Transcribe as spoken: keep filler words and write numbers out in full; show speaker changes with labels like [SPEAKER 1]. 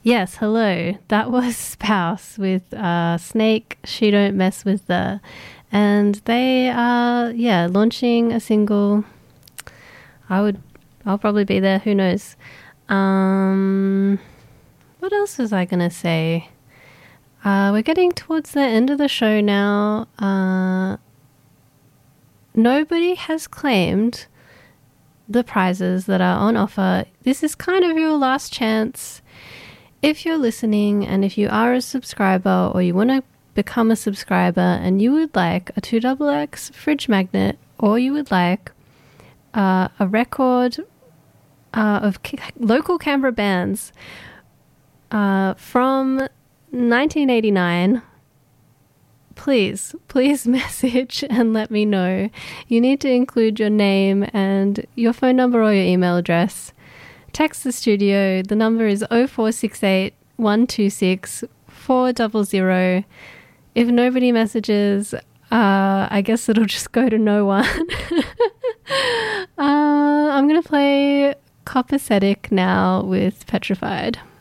[SPEAKER 1] Yes, hello. That was Spouse with uh, Snake, She Don't Mess With The. And they are, yeah, launching a single. I would, I'll probably be there. Who knows? Um, what else was I going to say? Uh, we're getting towards the end of the show now. Uh, nobody has claimed the prizes that are on offer. This is kind of your last chance. If you're listening and if you are a subscriber or you want to become a subscriber and you would like a two X X fridge magnet or you would like uh, a record uh, of ca- local Canberra bands uh, from nineteen eighty-nine, please, please message and let me know. You need to include your name and your phone number or your email address. Text the studio. The number is oh four six eight, one two six, four zero zero. If nobody messages, uh, I guess it'll just go to no one. uh, I'm going to play Copacetic now with Petrified.